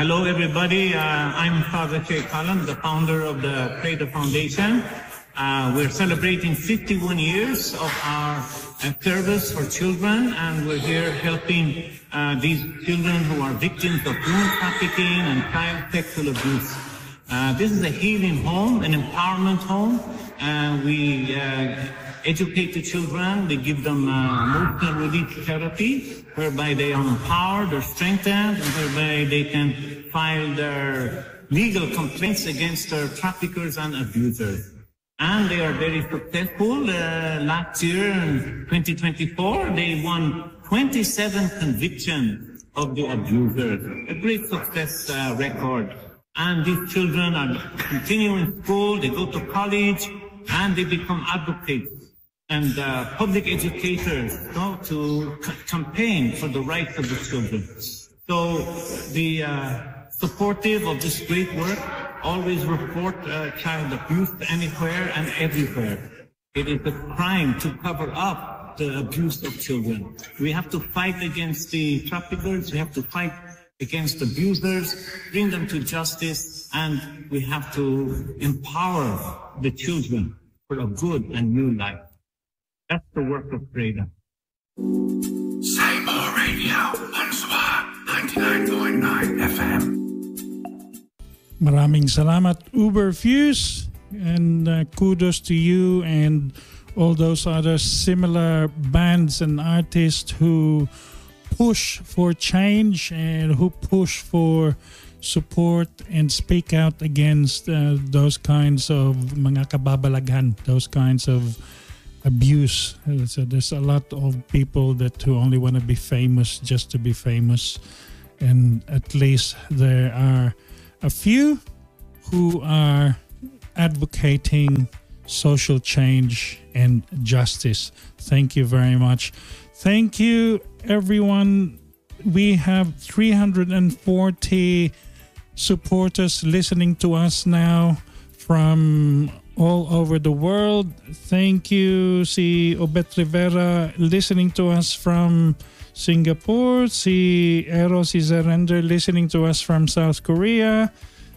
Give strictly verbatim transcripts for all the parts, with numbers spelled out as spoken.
Hello, everybody. Uh, I'm Father Sheikh Holland, the founder of the Preda Foundation. Uh, we're celebrating fifty-one years of our uh, service for children, and we're here helping uh, these children who are victims of human trafficking and child sexual abuse. Uh, this is a healing home, an empowerment home. Uh, we uh, educate the children. We give them uh, emotional relief therapy, whereby they are empowered, they're strengthened, and whereby they can file their legal complaints against their traffickers and abusers. And they are very successful. Uh, last year, in twenty twenty-four, they won twenty-seven convictions of the abusers. A great success uh, record. And these children are continuing school, they go to college, and they become advocates and uh, public educators, you know, to c campaign for the rights of the children. So the uh, supportive of this great work always report uh, child abuse anywhere and everywhere. It is a crime to cover up the abuse of children. We have to fight against the traffickers, we have to fight against abusers, bring them to justice, and we have to empower the children for a good and new life. That's the work of Preda. Say More Radio on Swat ninety-nine point nine F M. Maraming salamat, Uber Fuse, and uh, kudos to you and all those other similar bands and artists who push for change and who push for support and speak out against uh, those kinds of mga kababalaghan, those kinds of abuse. So there's a lot of people that who only want to be famous just to be famous, and at least there are a few who are advocating social change and justice. Thank you very much. Thank you, everyone. We have three hundred forty supporters listening to us now from all over the world. Thank you, si Obet Rivera, listening to us from Singapore. Si Ero si Zarender, listening to us from South Korea.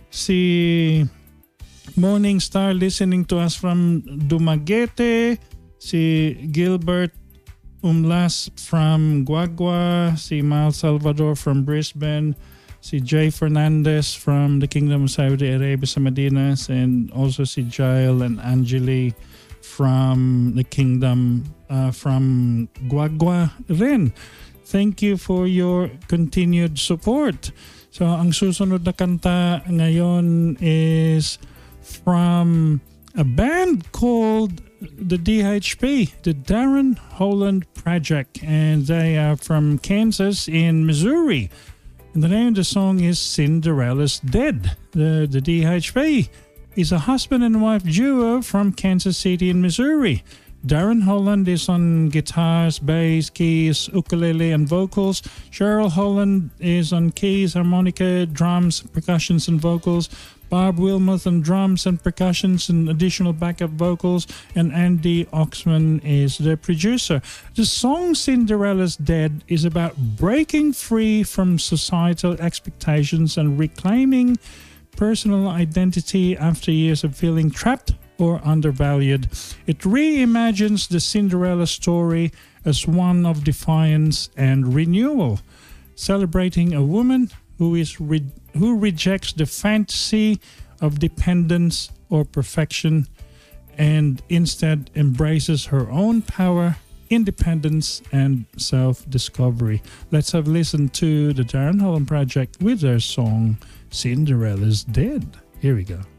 Si Morning Star, listening to us from Dumaguete. Si Gilbert Umlas from Guagua. Si Mal Salvador from Brisbane. Si Jay Fernandez from the Kingdom of Saudi Arabia sa Medinas, and also si Jael and Angeli from the Kingdom uh, from Guagua rin. Thank you for your continued support. So ang susunod na kanta ngayon is from a band called the D H P, the Darren Holland Project, and they are from Kansas in Missouri. And the name of the song is Cinderella's Dead. The, the D H P is a husband and wife duo from Kansas City in Missouri. Darren Holland is on guitars, bass, keys, ukulele, and vocals. Cheryl Holland is on keys, harmonica, drums, percussions, and vocals. Barb Wilmoth on drums and percussions and additional backup vocals, and Andy Oxman is the producer. The song Cinderella's Dead is about breaking free from societal expectations and reclaiming personal identity after years of feeling trapped or undervalued. It reimagines the Cinderella story as one of defiance and renewal, celebrating a woman who is re who rejects the fantasy of dependence or perfection and instead embraces her own power, independence, and self-discovery. Let's have a listen to the Darren Holland Project with their song Cinderella's Dead. Here we go.